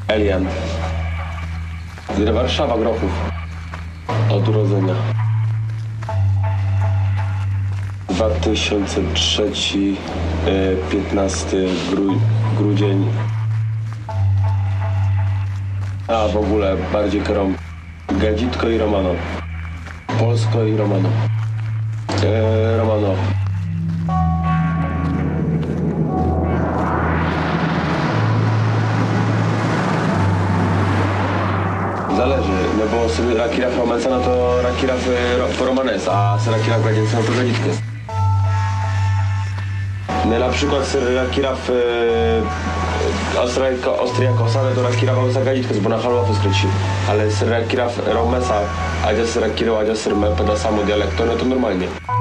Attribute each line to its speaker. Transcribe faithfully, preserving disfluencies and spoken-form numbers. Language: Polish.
Speaker 1: Elian. Warszawa, Grochów. Od urodzenia. dwa tysiące trzeci, piętnasty gru, grudzień. A w ogóle bardziej kierom Gadzitko i Romano. Polsko i Romano. E, Romano. Zależy, no bo sobie Rakiraf Romansa, no to Rakiraf po Romanes, a Rakiraf Gadzieńca, no to Gadzitkę. No na przykład ser Rakiraf Austriakosa, no to Rakiraf za Gadzitkę, bo na halua skręcił. Ale ser Rakiraf Romesa, a ser Rakiraf, a ser Mepeda samo dialekto, no to normalnie.